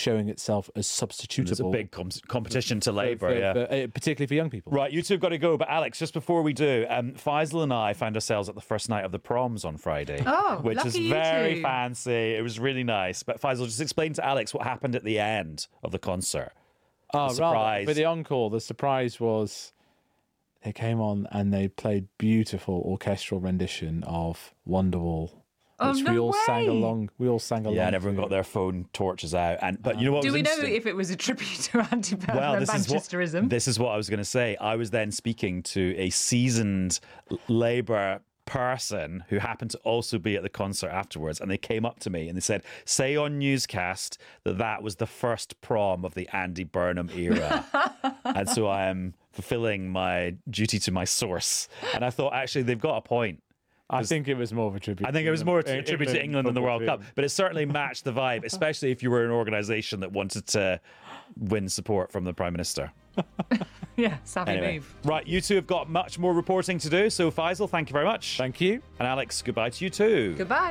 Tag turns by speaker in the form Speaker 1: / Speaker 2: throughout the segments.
Speaker 1: showing itself as substitutable.
Speaker 2: There's a big competition to Labour,
Speaker 1: particularly for young people.
Speaker 2: Right, you two have got to go. But Alex, just before we do, Faisal and I found ourselves at the first night of the proms on Friday.
Speaker 3: Oh,
Speaker 2: which
Speaker 3: lucky
Speaker 2: is
Speaker 3: you
Speaker 2: very
Speaker 3: two.
Speaker 2: fancy. It was really nice. But Faisal, just explain to Alex what happened at the end of the concert.
Speaker 1: Oh,
Speaker 2: surprise.
Speaker 1: right. But the encore, the surprise was they came on and they played beautiful orchestral rendition of Wonderwall. Which we all sang along.
Speaker 2: Yeah, and everyone got their phone torches out. But you know what?
Speaker 3: Do
Speaker 2: was
Speaker 3: we know
Speaker 2: interesting?
Speaker 3: if it was a tribute to anti-Burnham and Manchesterism?
Speaker 2: This is what I was going to say. I was then speaking to a seasoned Labour person who happened to also be at the concert afterwards, and they came up to me and they said, say on newscast that was the first prom of the Andy Burnham era. And so I am fulfilling my duty to my source. And I thought, actually, they've got a point.
Speaker 1: I think it was more of a tribute.
Speaker 2: I think it was more a tribute to England than the World Cup, but it certainly matched the vibe, especially if you were an organisation that wanted to win support from the Prime Minister.
Speaker 3: Yeah, savvy move.
Speaker 2: Right, you two have got much more reporting to do, so Faisal, thank you very much.
Speaker 1: Thank you.
Speaker 2: And Alex, goodbye to you too.
Speaker 3: Goodbye.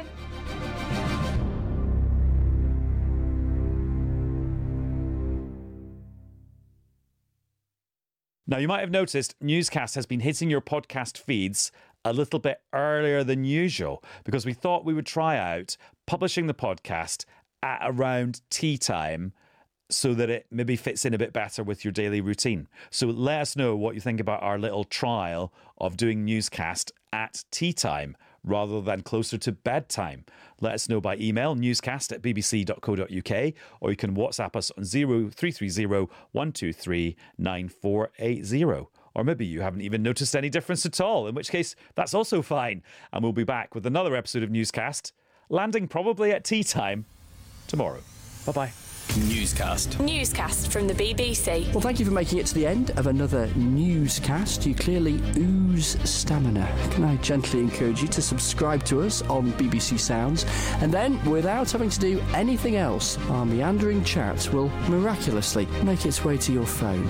Speaker 2: Now, you might have noticed Newscast has been hitting your podcast feeds a little bit earlier than usual because we thought we would try out publishing the podcast at around tea time so that it maybe fits in a bit better with your daily routine. So let us know what you think about our little trial of doing Newscast at tea time rather than closer to bedtime. Let us know by email, newscast@bbc.co.uk, or you can WhatsApp us on 0330 123 9480. Or maybe you haven't even noticed any difference at all, in which case that's also fine. And we'll be back with another episode of Newscast, landing probably at tea time tomorrow. Bye-bye.
Speaker 4: Newscast from the BBC.
Speaker 5: Well, thank you for making it to the end of another newscast. You clearly ooze stamina. Can I gently encourage you to subscribe to us on BBC Sounds, and then, without having to do anything else, our meandering chat will miraculously make its way to your phone.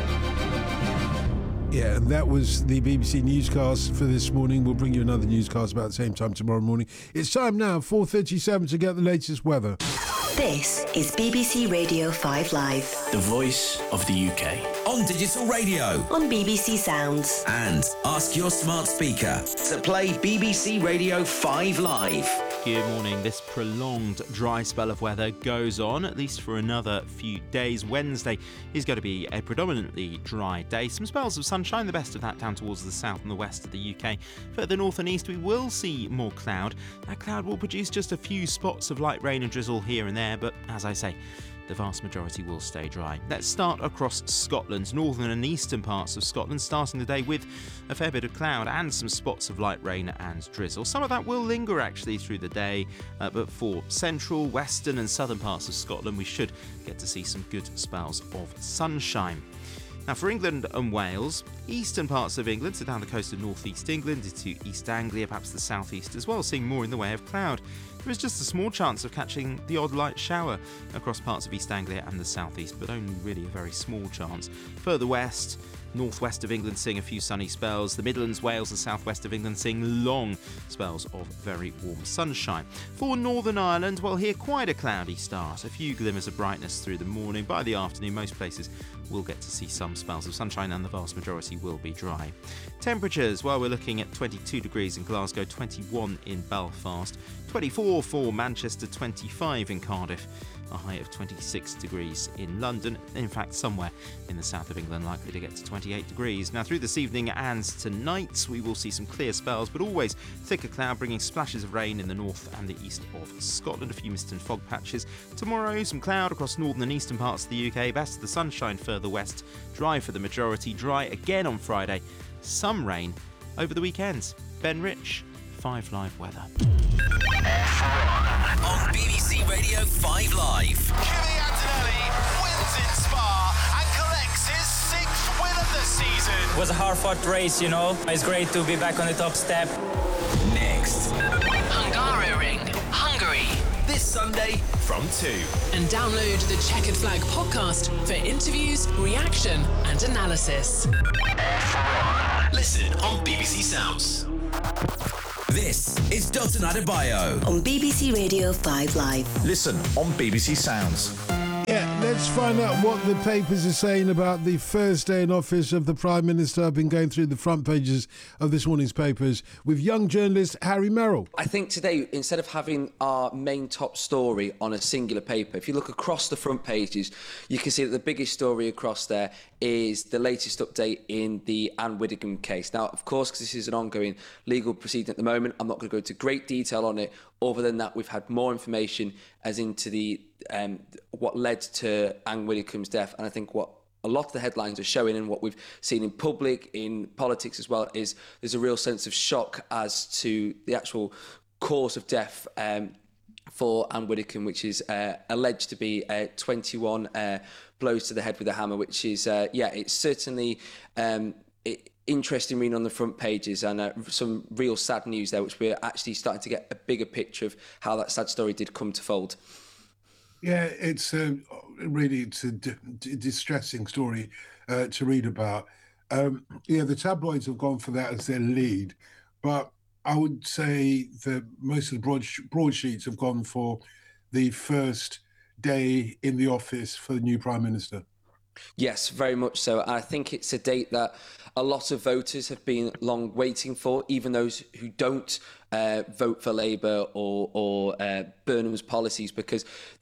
Speaker 6: Yeah, and that was the BBC newscast for this morning. We'll bring you another newscast about the same time tomorrow morning. It's time now, 4:37, to get the latest weather.
Speaker 7: This is BBC Radio 5 Live.
Speaker 8: The voice of the UK.
Speaker 9: On digital radio.
Speaker 7: On BBC Sounds.
Speaker 9: And ask your smart speaker to play BBC Radio 5 Live.
Speaker 10: Good morning. This prolonged dry spell of weather goes on, at least for another few days. Wednesday is going to be a predominantly dry day. Some spells of sunshine, the best of that down towards the south and the west of the UK. Further north and east, we will see more cloud. That cloud will produce just a few spots of light rain and drizzle here and there, but as I say, the vast majority will stay dry. Let's start across Scotland, northern and eastern parts of Scotland, starting the day with a fair bit of cloud and some spots of light rain and drizzle. Some of that will linger actually through the day, but for central, western and southern parts of Scotland, we should get to see some good spells of sunshine. Now for England and Wales, eastern parts of England, so down the coast of northeast England into East Anglia, perhaps the southeast as well, seeing more in the way of cloud. There is just a small chance of catching the odd light shower across parts of East Anglia and the southeast, but only really a very small chance. Further west, northwest of England seeing a few sunny spells. The Midlands, Wales and southwest of England seeing long spells of very warm sunshine. For Northern Ireland, well, here quite a cloudy start. A few glimmers of brightness through the morning. By the afternoon, most places will get to see some spells of sunshine and the vast majority will be dry. Temperatures, well, we're looking at 22 degrees in Glasgow, 21 in Belfast, 24 for Manchester, 25 in Cardiff, a high of 26 degrees in London. In fact, somewhere in the south of England likely to get to 28 degrees. Now through this evening and tonight we will see some clear spells, but always thicker cloud bringing splashes of rain in the north and the east of Scotland, a few mist and fog patches. Tomorrow some cloud across northern and eastern parts of the UK, best of the sunshine further west, dry for the majority, dry again on Friday, some rain over the weekend. Ben Rich, 5 Live weather.
Speaker 9: On BBC Radio 5 Live.
Speaker 11: Kimi Antonelli wins in Spa and collects his 6th win of the season.
Speaker 12: It was a hard-fought race, you know. It's great to be back on the top step.
Speaker 9: Next.
Speaker 4: Hungaroring, Hungary.
Speaker 9: This Sunday from 2.
Speaker 13: And download the Checkered Flag podcast for interviews, reaction and analysis.
Speaker 9: Listen on BBC Sounds. This is Dotun Adebayo
Speaker 7: on BBC Radio 5 Live.
Speaker 8: Listen on BBC Sounds.
Speaker 6: Yeah, Let's find out what the papers are saying about the first day in office of the Prime Minister. I've been going through the front pages of this morning's papers with young journalist Harry Merrill.
Speaker 14: I think today, instead of having our main top story on a singular paper, if you look across the front pages, you can see that the biggest story across there is the latest update in the Anne Widdecombe case. Now, of course, because this is an ongoing legal proceeding at the moment, I'm not going to go into great detail on it. Other than that, we've had more information as into the what led to Anne Widdecombe's death, and I think what a lot of the headlines are showing, and what we've seen in public, in politics as well, is there's a real sense of shock as to the actual cause of death for Anne Widdecombe, which is alleged to be 21 blows to the head with a hammer, which is, it's certainly interesting reading on the front pages, and some real sad news there, which we're actually starting to get a bigger picture of how that sad story did come to fold.
Speaker 6: Yeah, it's it's a distressing story to read about. The tabloids have gone for that as their lead, but I would say that most of the broadsheets have gone for the first day in the office for the new Prime Minister.
Speaker 14: Yes, very much so. I think it's a date that a lot of voters have been long waiting for, even those who don't vote for Labour or Burnham's policies, because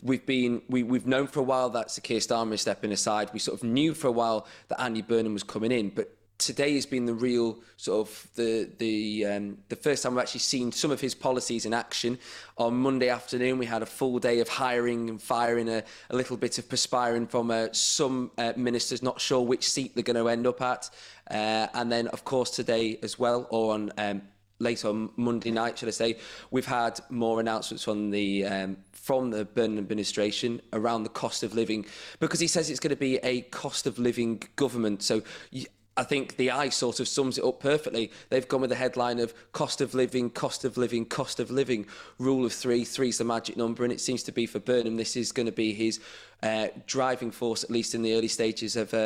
Speaker 14: we've known for a while that Sir Keir Starmer is stepping aside. We sort of knew for a while that Andy Burnham was coming in, but today has been the real sort of the first time we've actually seen some of his policies in action. On Monday afternoon, we had a full day of hiring and firing, a little bit of perspiring from some ministers, not sure which seat they're going to end up at. And then, of course, today as well, or on later on Monday night, should I say, we've had more announcements from the Burnham administration around the cost of living, because he says it's going to be a cost of living government. So I think the eye sort of sums it up perfectly. They've gone with the headline of cost of living, cost of living, cost of living, rule of three. Three's the magic number, and it seems to be for Burnham. This is going to be his driving force, at least in the early stages of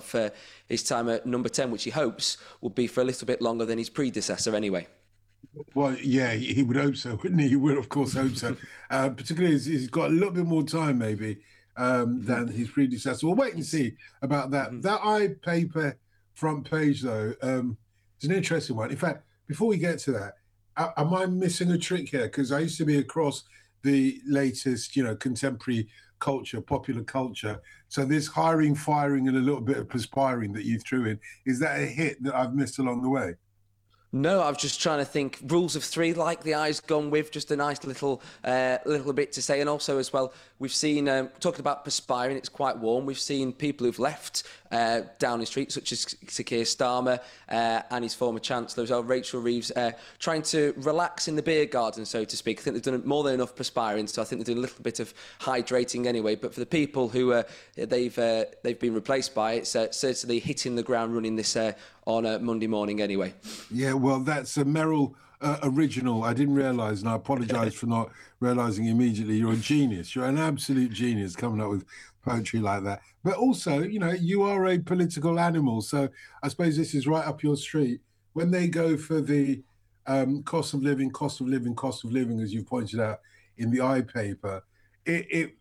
Speaker 14: his time at number 10, which he hopes will be for a little bit longer than his predecessor anyway.
Speaker 6: Well, yeah, he would hope so, wouldn't he? He would, of course, hope so. Particularly as he's got a little bit more time, maybe, than his predecessor. We'll wait and see about that. That iPaper front page, though, it's an interesting one. In fact, before we get to that, am I missing a trick here? Because I used to be across the latest, contemporary culture, popular culture. So this hiring, firing, and a little bit of perspiring that you threw in, is that a hit that I've missed along the way?
Speaker 14: No, I was just trying to think. Rules of three, like the eye's gone with, just a nice little bit to say. And also as well, we've seen, talking about perspiring, it's quite warm. We've seen people who've left Downing Street, such as Sir Keir Starmer and his former Chancellor, as well, Rachel Reeves, trying to relax in the beer garden, so to speak. I think they've done more than enough perspiring, so I think they're doing a little bit of hydrating anyway. But for the people who they've been replaced by, it's certainly hitting the ground running this on a Monday morning anyway.
Speaker 6: Yeah, well, that's a Merrill original. I didn't realise, and I apologise for not realising immediately. You're a genius. You're an absolute genius coming up with poetry like that. But also, you are a political animal, so I suppose this is right up your street. When they go for the cost of living, as you've pointed out in the iPaper, it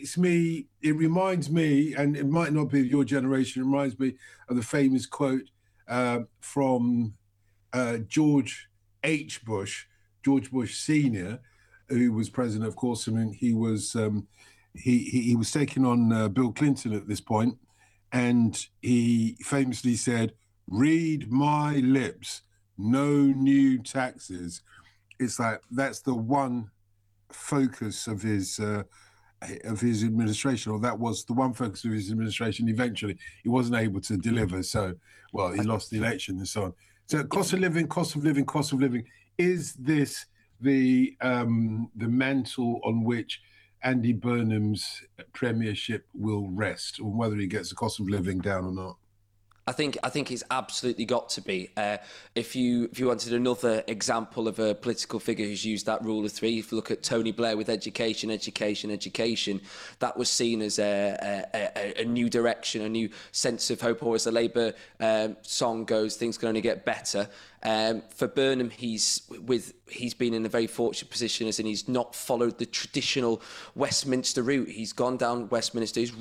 Speaker 6: reminds me, and it might not be your generation, it reminds me of the famous quote from George Bush Senior, who was president, of course. I mean, he was taking on Bill Clinton at this point, and he famously said, "Read my lips, no new taxes." It's like that's the one focus of his administration, or that was the one focus of his administration. Eventually, he wasn't able to deliver, so he lost the election and so on. So, cost of living. Is this the mantle on which Andy Burnham's premiership will rest, or whether he gets the cost of living down or not?
Speaker 14: I think it's absolutely got to be. If you wanted another example of a political figure who's used that rule of three, if you look at Tony Blair with education, that was seen as a new direction, a new sense of hope. Or as the Labour song goes, things can only get better. For Burnham, he's been in a very fortunate position, as in he's not followed the traditional Westminster route. He's gone down Westminster. He's